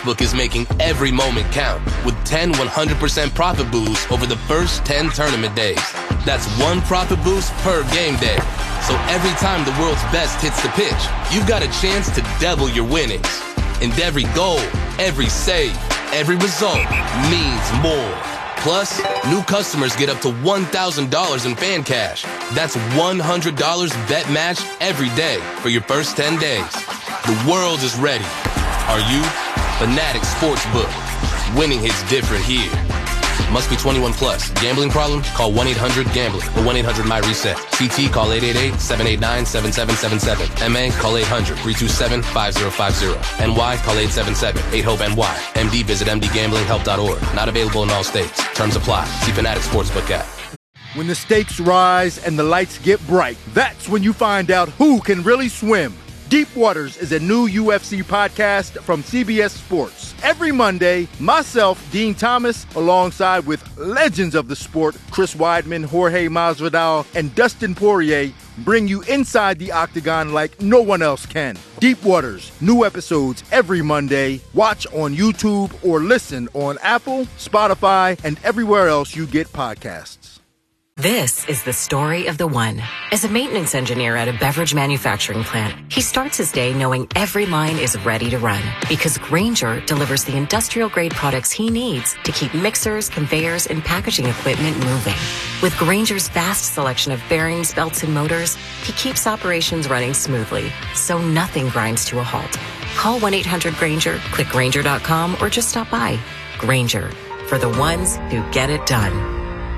Sportsbook is making every moment count with 10 100% profit boosts over the first 10 tournament days. That's one profit boost per game day. So every time the world's best hits the pitch, you've got a chance to double your winnings. And every goal, every save, every result means more. Plus, new customers get up to $1,000 in fan cash. That's $100 bet matched every day for your first 10 days. The world is ready. Are you? Fanatics Sportsbook. Winning hits different here. Must be 21 plus. Gambling problem? Call 1-800-GAMBLER or 1-800-MY-RESET. CT, call 888-789-7777. MA, call 800-327-5050. NY, call 877-8-HOPE-NY. MD, visit mdgamblinghelp.org. Not available in all states. Terms apply. See Fanatics Sportsbook app. When the stakes rise and the lights get bright, that's when you find out who can really swim. Deep Waters is a new UFC podcast from CBS Sports. Every Monday, myself, Dean Thomas, alongside with legends of the sport, Chris Weidman, Jorge Masvidal, and Dustin Poirier, bring you inside the octagon like no one else can. Deep Waters, new episodes every Monday. Watch on YouTube or listen on Apple, Spotify, and everywhere else you get podcasts. This is the story of the one. As a maintenance engineer at a beverage manufacturing plant, he starts his day knowing every line is ready to run because Grainger delivers the industrial-grade products he needs to keep mixers, conveyors, and packaging equipment moving. With Grainger's vast selection of bearings, belts, and motors, he keeps operations running smoothly, so nothing grinds to a halt. Call 1-800-GRAINGER, click Grainger.com, or just stop by. Grainger, for the ones who get it done.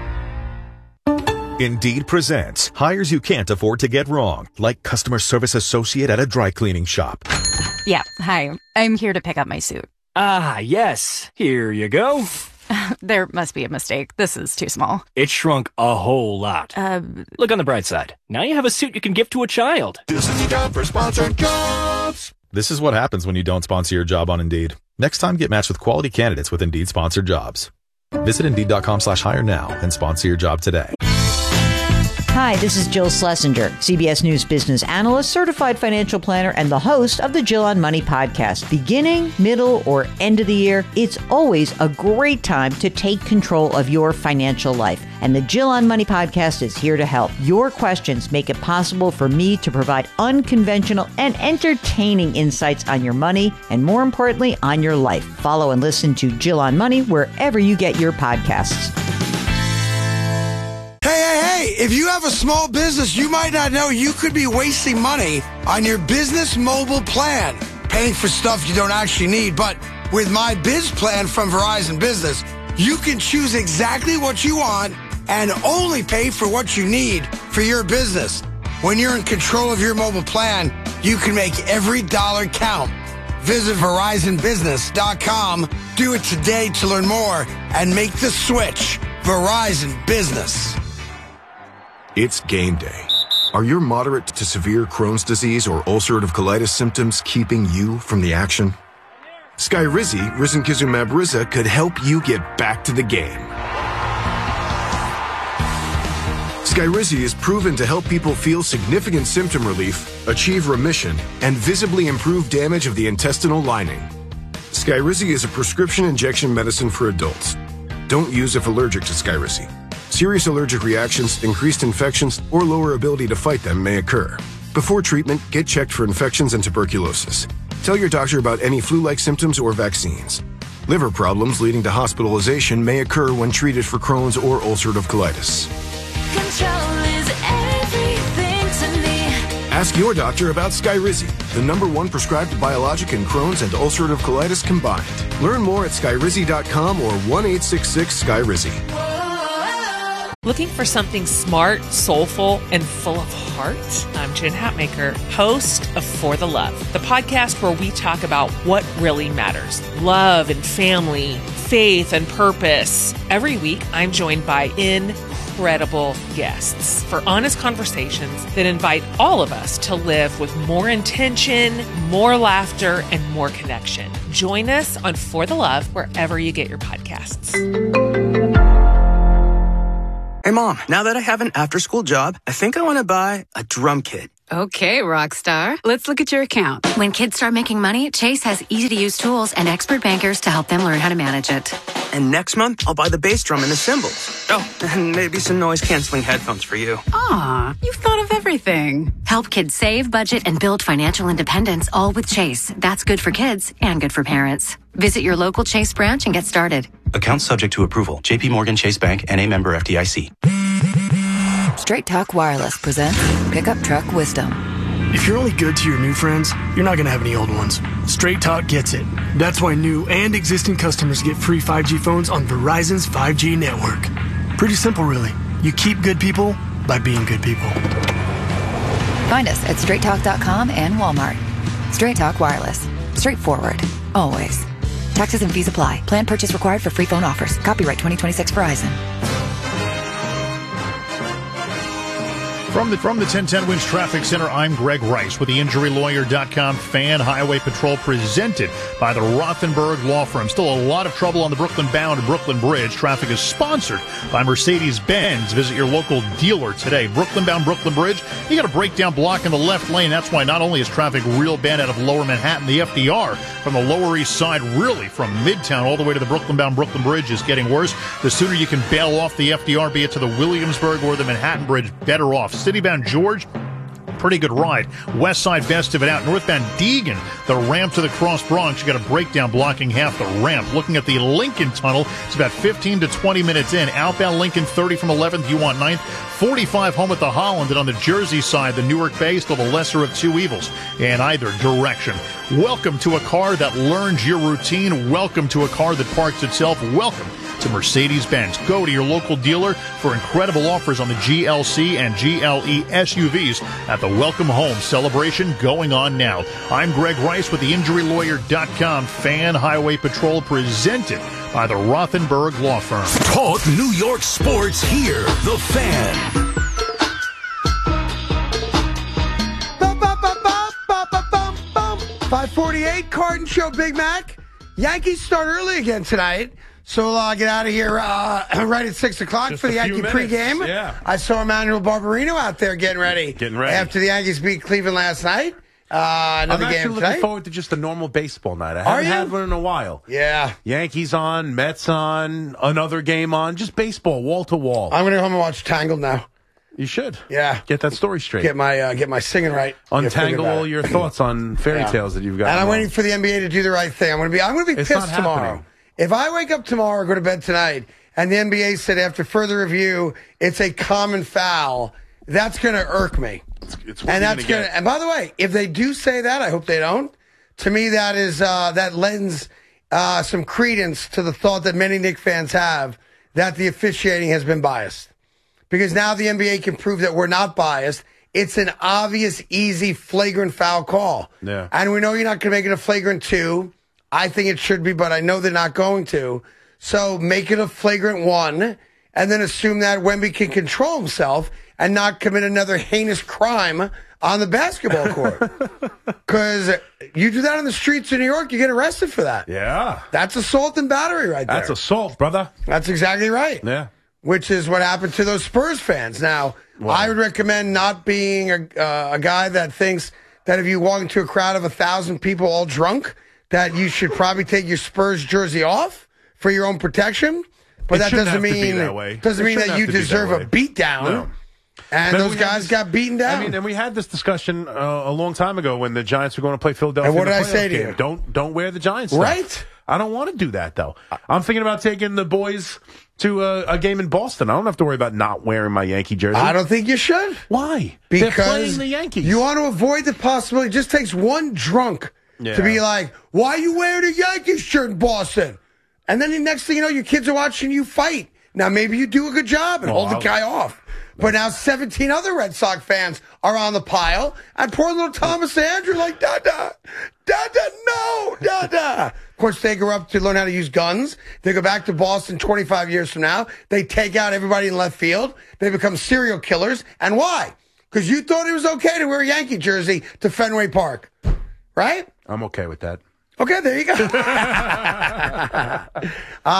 Indeed presents hires you can't afford to get wrong, like customer service associate at a dry cleaning shop. Yeah, hi. I'm here to pick up my suit. Ah, yes. Here you go. There must be a mistake. This is too small. It shrunk a whole lot. Look on the bright side. Now you have a suit you can give to a child. This is the job for sponsored jobs. This is what happens when you don't sponsor your job on Indeed. Next time, get matched with quality candidates with Indeed sponsored jobs. Visit Indeed.com/hire now and sponsor your job today. Hi, this is Jill Schlesinger, CBS News business analyst, certified financial planner, and the host of the Jill on Money podcast. Beginning, middle, or end of the year, it's always a great time to take control of your financial life. And the Jill on Money podcast is here to help. Your questions make it possible for me to provide unconventional and entertaining insights on your money and, more importantly, on your life. Follow and listen to Jill on Money wherever you get your podcasts. Hey, if you have a small business, you might not know you could be wasting money on your business mobile plan, paying for stuff you don't actually need. But with My Biz Plan from Verizon Business, you can choose exactly what you want and only pay for what you need for your business. When you're in control of your mobile plan, you can make every dollar count. Visit VerizonBusiness.com. Do it today to learn more and make the switch. Verizon Business. It's game day. Are your moderate to severe Crohn's disease or ulcerative colitis symptoms keeping you from the action? Skyrizi, risankizumab Riza, could help you get back to the game. Skyrizi is proven to help people feel significant symptom relief, achieve remission, and visibly improve damage of the intestinal lining. Skyrizi is a prescription injection medicine for adults. Don't use if allergic to Skyrizi. Serious allergic reactions, increased infections, or lower ability to fight them may occur. Before treatment, get checked for infections and tuberculosis. Tell your doctor about any flu-like symptoms or vaccines. Liver problems leading to hospitalization may occur when treated for Crohn's or ulcerative colitis. Control is everything to me. Ask your doctor about Skyrizi, the #1 prescribed biologic in Crohn's and ulcerative colitis combined. Learn more at Skyrizi.com or 1-866-SKYRIZI. Looking for something smart, soulful, and full of heart? I'm Jen Hatmaker, host of For the Love, the podcast where we talk about what really matters. Love and family, faith and purpose. Every week, I'm joined by incredible guests for honest conversations that invite all of us to live with more intention, more laughter, and more connection. Join us on For the Love wherever you get your podcasts. Hey, Mom, now that I have an after-school job, I think I want to buy a drum kit. Okay, Rockstar. Let's look at your account. When kids start making money, Chase has easy-to-use tools and expert bankers to help them learn how to manage it. And next month, I'll buy the bass drum and the cymbals. Oh, and maybe some noise-canceling headphones for you. Aw, you've thought of everything. Help kids save, budget, and build financial independence, all with Chase. That's good for kids and good for parents. Visit your local Chase branch and get started. Account subject to approval. JP Morgan Chase Bank, N.A. member FDIC. Straight Talk Wireless presents Pickup Truck Wisdom. If you're only good to your new friends, you're not going to have any old ones. Straight Talk gets it. That's why new and existing customers get free 5G phones on Verizon's 5G network. Pretty simple, really. You keep good people by being good people. Find us at straighttalk.com and Walmart. Straight Talk Wireless. Straightforward. Always. Taxes and fees apply. Plan purchase required for free phone offers. Copyright 2026 Verizon. From the 1010 Winch Traffic Center, I'm Greg Rice with the InjuryLawyer.com Fan Highway Patrol presented by the Rothenberg Law Firm. Still a lot of trouble on the Brooklyn-bound Brooklyn Bridge. Traffic is sponsored by Mercedes-Benz. Visit your local dealer today. Brooklyn-bound Brooklyn Bridge, you got a breakdown block in the left lane. That's why not only is traffic real bad out of lower Manhattan, the FDR from the Lower East Side, really from Midtown all the way to the Brooklyn-bound Brooklyn Bridge is getting worse. The sooner you can bail off the FDR, be it to the Williamsburg or the Manhattan Bridge, better off. Citybound George, pretty good ride. West Side Festive out. Northbound Deegan, the ramp to the Cross Bronx, you got a breakdown blocking half the ramp. Looking at the Lincoln Tunnel, it's about 15 to 20 minutes in. Outbound Lincoln 30 from 11th, you want 9th. 45 home at the Holland, and on the Jersey side, the Newark Bay, still the lesser of two evils in either direction. Welcome to a car that learns your routine. Welcome to a car that parks itself. Welcome to Mercedes-Benz. Go to your local dealer for incredible offers on the GLC and GLE SUVs at the Welcome Home celebration going on now. I'm Greg Rice with the InjuryLawyer.com Fan Highway Patrol presented by the Rothenberg Law Firm. Talk New York sports here. The Fan. 548, Carton Show, Big Mac. Yankees start early again tonight. So we'll get out of here right at 6 o'clock Just for the a few Yankee minutes. pregame. Yeah. I saw Emmanuel Barbarino out there getting ready. After the Yankees beat Cleveland last night. Another I'm game actually tonight. looking forward to just a normal baseball night. I Are haven't you? had one in a while. Yeah. Yankees on, Mets on, another game on, just baseball, wall to wall. I'm going to go home and watch Tangled now. You should. Yeah. Get that story straight. Get my singing right. Untangle all your thoughts on fairy Yeah. tales that you've got. And I'm waiting for the NBA to do the right thing. I'm going to be It's pissed not tomorrow. happening. If I wake up tomorrow or go to bed tonight and the NBA said after further review it's a common foul, that's going to irk me. And by the way, if they do say that, I hope they don't. To me, that is that lends some credence to the thought that many Knicks fans have that the officiating has been biased. Because now the NBA can prove that we're not biased. It's an obvious, easy, flagrant foul call. Yeah. And we know you're not going to make it a flagrant 2. I think it should be, but I know they're not going to. So make it a flagrant 1, and then assume that Wemby can control himself and not commit another heinous crime on the basketball court. Because you do that on the streets of New York, you get arrested for that. Yeah. That's assault and battery right there. That's assault, brother. That's exactly right. Yeah. Which is what happened to those Spurs fans. Now, I would recommend not being a guy that thinks that if you walk into a crowd of 1,000 people all drunk, that you should probably take your Spurs jersey off for your own protection. But that doesn't mean that you deserve a beatdown. No. And those guys got beaten down. I mean, and we had this discussion a long time ago when the Giants were going to play Philadelphia. And what did in I the say playoff to game. you? Don't wear the Giants stuff. Right. I don't want to do that, though. I'm thinking about taking the boys to a game in Boston. I don't have to worry about not wearing my Yankee jersey. I don't think you should. Why? Because they're playing the Yankees. You want to avoid the possibility. It just takes one drunk to be like, why are you wearing a Yankees shirt in Boston? And then the next thing you know, your kids are watching you fight. Now, maybe you do a good job and hold the guy off. But now 17 other Red Sox fans are on the pile. And poor little Thomas Andrew like, Dada, no, Dada. Of course, they grow up to learn how to use guns. They go back to Boston 25 years from now. They take out everybody in left field. They become serial killers. And why? Because you thought it was okay to wear a Yankee jersey to Fenway Park. Right? I'm okay with that. Okay, there you go. They're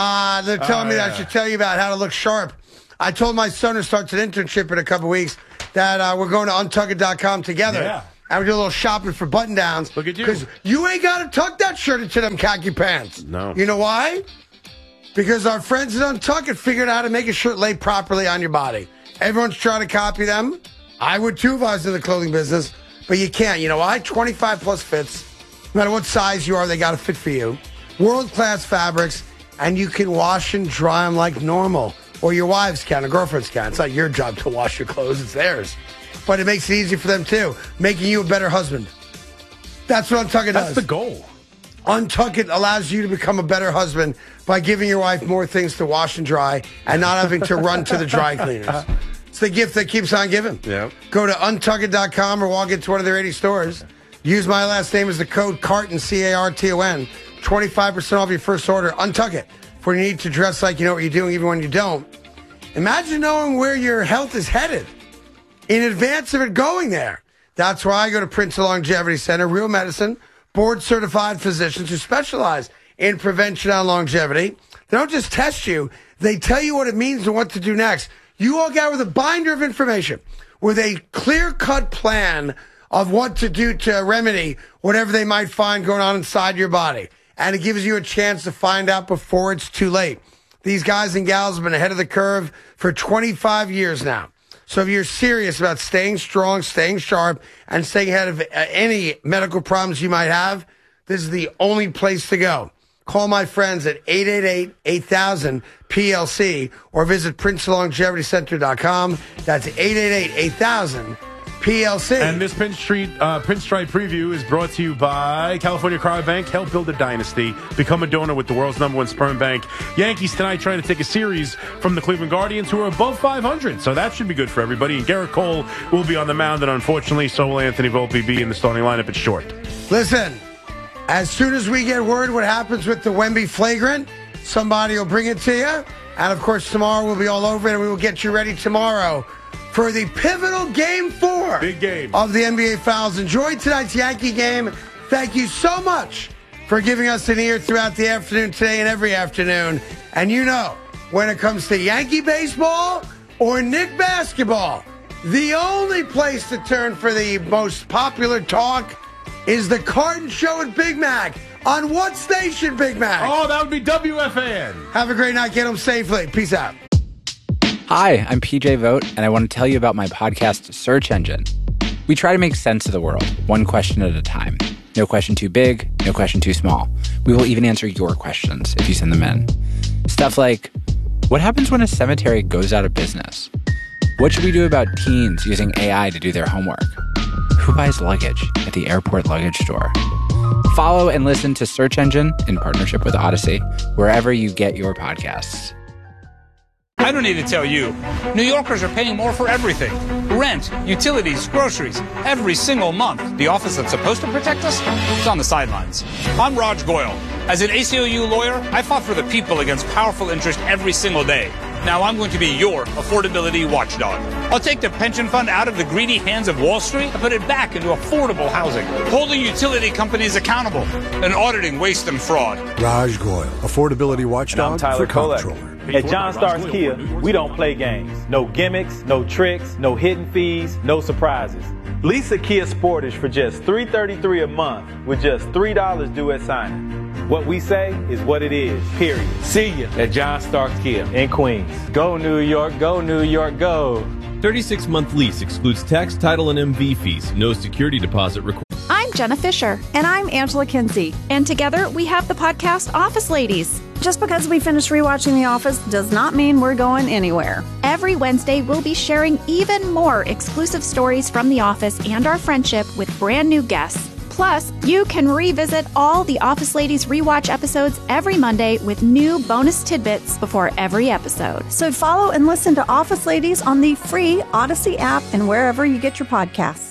telling me that I should tell you about how to look sharp. I told my son who starts an internship in a couple weeks that we're going to untuckit.com together. Yeah. And we do a little shopping for button-downs. Look at you. Because you ain't got to tuck that shirt into them khaki pants. No. You know why? Because our friends at Untuckit figured out how to make a shirt lay properly on your body. Everyone's trying to copy them. I would too if I was in the clothing business. But you can't. You know why? 25 plus fits. No matter what size you are, they got to fit for you. World-class fabrics. And you can wash and dry them like normal. Or your wives can, or girlfriends can. It's not your job to wash your clothes. It's theirs. But it makes it easy for them, too. Making you a better husband. That's what Untuckit does. That's the goal. Untuckit allows you to become a better husband by giving your wife more things to wash and dry and not having to run to the dry cleaners. It's the gift that keeps on giving. Yep. Go to untuckit.com or walk into one of their 80 stores. Use my last name as the code CARTON, C-A-R-T-O-N. 25% off your first order. Untuckit. For you need to dress like you know what you're doing even when you don't. Imagine knowing where your health is headed in advance of it going there. That's why I go to Princeton Longevity Center, real medicine, board-certified physicians who specialize in prevention and longevity. They don't just test you. They tell you what it means and what to do next. You walk out with a binder of information with a clear-cut plan of what to do to remedy whatever they might find going on inside your body. And it gives you a chance to find out before it's too late. These guys and gals have been ahead of the curve for 25 years now. So if you're serious about staying strong, staying sharp, and staying ahead of any medical problems you might have, this is the only place to go. Call my friends at 888-8000-PLC or visit PrinceLongevityCenter.com. That's 888-8000-PLC. And this Pinstripe preview is brought to you by California Cryobank. Help build a dynasty. Become a donor with the world's #1 sperm bank. Yankees tonight trying to take a series from the Cleveland Guardians, who are above 500. So that should be good for everybody. And Garrett Cole will be on the mound, and unfortunately, so will Anthony Volpe be in the starting lineup at short. Listen, as soon as we get word what happens with the Wemby flagrant, somebody will bring it to you. And, of course, tomorrow we'll be all over it, and we will get you ready tomorrow for the pivotal Game 4 Big game of the NBA Finals. Enjoy tonight's Yankee game. Thank you so much for giving us an ear throughout the afternoon today and every afternoon. And you know, when it comes to Yankee baseball or Knick basketball, the only place to turn for the most popular talk is the Carton Show at Big Mac. On what station, Big Mac? Oh, that would be WFAN. Have a great night. Get home safely. Peace out. Hi, I'm PJ Vogt, and I want to tell you about my podcast, Search Engine. We try to make sense of the world, one question at a time. No question too big, no question too small. We will even answer your questions if you send them in. Stuff like, what happens when a cemetery goes out of business? What should we do about teens using AI to do their homework? Who buys luggage at the airport luggage store? Follow and listen to Search Engine in partnership with Odyssey, wherever you get your podcasts. I don't need to tell you. New Yorkers are paying more for everything. Rent, utilities, groceries, every single month. The office that's supposed to protect us is on the sidelines. I'm Raj Goyal. As an ACLU lawyer, I fought for the people against powerful interest every single day. Now I'm going to be your affordability watchdog. I'll take the pension fund out of the greedy hands of Wall Street and put it back into affordable housing, holding utility companies accountable and auditing waste and fraud. Raj Goyal, affordability watchdog. I'm Tyler for Kolek. Comptroller. At John Starks Kia, we don't play games. No gimmicks, no tricks, no hidden fees, no surprises. Lease a Kia Sportage for just $333 a month with just $3 due at signing. What we say is what it is, period. See you at John Starks Kia in Queens. Go New York, go New York, go. 36-month lease excludes tax, title, and MV fees. No security deposit required. I'm Jenna Fisher. And I'm Angela Kinsey. And together we have the podcast Office Ladies. Just because we finished rewatching The Office does not mean we're going anywhere. Every Wednesday, we'll be sharing even more exclusive stories from The Office and our friendship with brand new guests. Plus, you can revisit all the Office Ladies rewatch episodes every Monday with new bonus tidbits before every episode. So follow and listen to Office Ladies on the free Odyssey app and wherever you get your podcasts.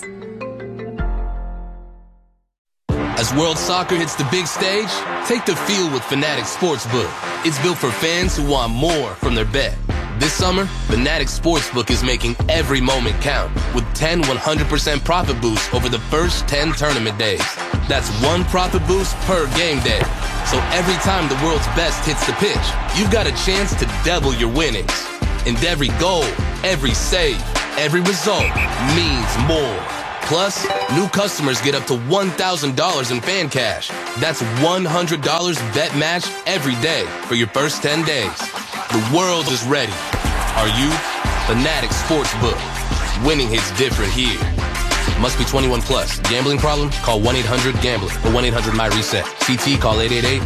As world soccer hits the big stage, take the field with Fanatics Sportsbook. It's built for fans who want more from their bet. This summer, Fanatics Sportsbook is making every moment count with 10 100% profit boosts over the first 10 tournament days. That's one profit boost per game day. So every time the world's best hits the pitch, you've got a chance to double your winnings. And every goal, every save, Every result means more. Plus, new customers get up to $1,000 in fan cash. That's $100 bet match every day for your first 10 days. The world is ready. Are you? Fanatics Sportsbook. Winning hits different here. Must be 21 plus. Gambling problem? Call 1-800-GAMBLER or 1-800-MY-RESET. CT, call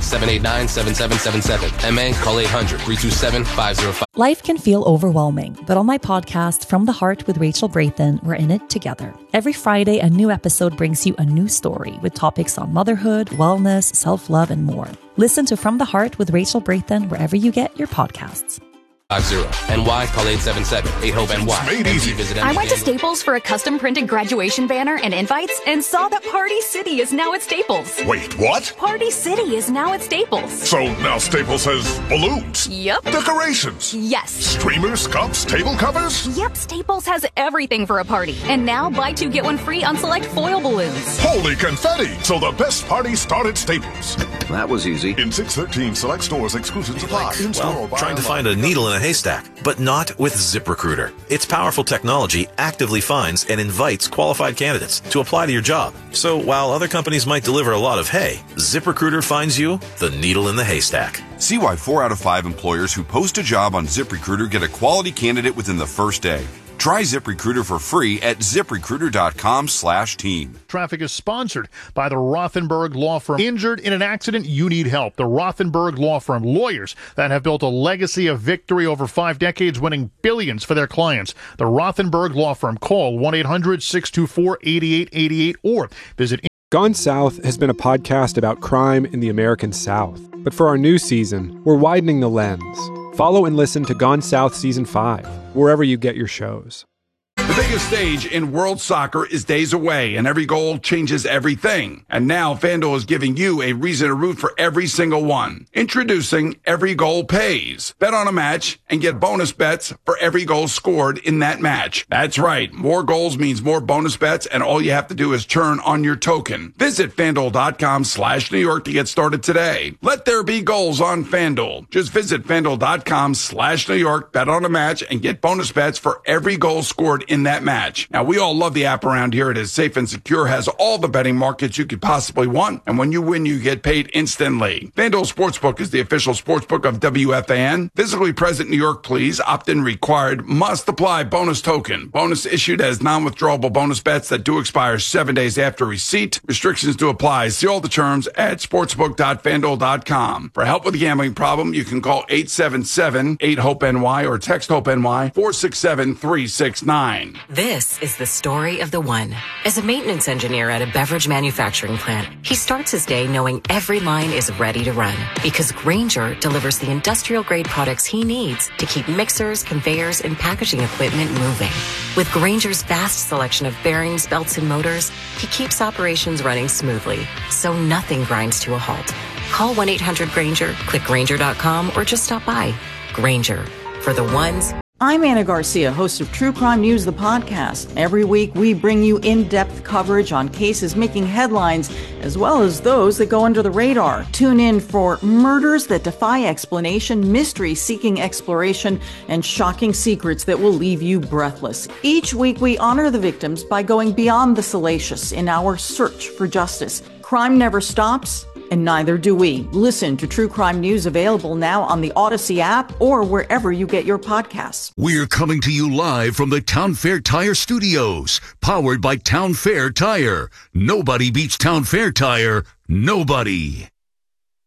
888-789-7777. MA, call 800-327-505. Life can feel overwhelming, but on my podcast, From the Heart with Rachel Braithen, we're in it together. Every Friday, a new episode brings you a new story with topics on motherhood, wellness, self-love, and more. Listen to From the Heart with Rachel Braithen wherever you get your podcasts. 50 NY, call 877-8-HOPE-NY. I went to Staples for a custom printed graduation banner and invites and saw that Party City is now at Staples. Wait, what? Party City is now at Staples. So now Staples has balloons. Yep. Decorations. Yes. Streamers, cups, table covers. Yep, Staples has everything for a party. And now buy two, get one free on select foil balloons. Holy confetti! So the best party started Staples. That was easy. In 613 select stores, exclusive supply. Well, trying to find a needle in a haystack, but not with ZipRecruiter. Its powerful technology actively finds and invites qualified candidates to apply to your job. So while other companies might deliver a lot of hay, ZipRecruiter finds you the needle in the haystack. See why 4 out of 5 employers who post a job on ZipRecruiter get a quality candidate within the first day. Try ZipRecruiter for free at ZipRecruiter.com/team. Traffic is sponsored by the Rothenberg Law Firm. Injured in an accident? You need help. The Rothenberg Law Firm. Lawyers that have built a legacy of victory over 5 decades, winning billions for their clients. The Rothenberg Law Firm. Call 1-800-624-8888 or visit. Gone South has been a podcast about crime in the American South. But for our new season, we're widening the lens. Follow and listen to Gone South Season 5, wherever you get your shows. The biggest stage in world soccer is days away, and every goal changes everything. And now FanDuel is giving you a reason to root for every single one. Introducing Every Goal Pays. Bet on a match and get bonus bets for every goal scored in that match. That's right. More goals means more bonus bets, and all you have to do is turn on your token. Visit FanDuel.com/New York to get started today. Let there be goals on FanDuel. Just visit FanDuel.com/New York, bet on a match, and get bonus bets for every goal scored in that match. Now, we all love the app around here. It is safe and secure, has all the betting markets you could possibly want, and when you win, you get paid instantly. FanDuel Sportsbook is the official sportsbook of WFAN. Physically present New York, please. Opt-in required. Must apply. Bonus token. Bonus issued as non-withdrawable bonus bets that do expire 7 days after receipt. Restrictions do apply. See all the terms at sportsbook.fanduel.com. For help with a gambling problem, you can call 877-8-HOPE-NY or text HOPE-NY 467-369. This is the story of the one. As a maintenance engineer at a beverage manufacturing plant, he starts his day knowing every line is ready to run because Grainger delivers the industrial-grade products he needs to keep mixers, conveyors, and packaging equipment moving. With Grainger's vast selection of bearings, belts, and motors, he keeps operations running smoothly, so nothing grinds to a halt. Call 1-800-GRAINGER, click Grainger.com, or just stop by. Grainger, for the ones. I'm Anna Garcia, host of True Crime News, the podcast. Every week, we bring you in-depth coverage on cases making headlines, as well as those that go under the radar. Tune in for murders that defy explanation, mysteries seeking exploration, and shocking secrets that will leave you breathless. Each week, we honor the victims by going beyond the salacious in our search for justice. Crime never stops, and neither do we. Listen to True Crime News, available now on the Odyssey app or wherever you get your podcasts. We're coming to you live from the Town Fair Tire Studios, powered by Town Fair Tire. Nobody beats Town Fair Tire. Nobody.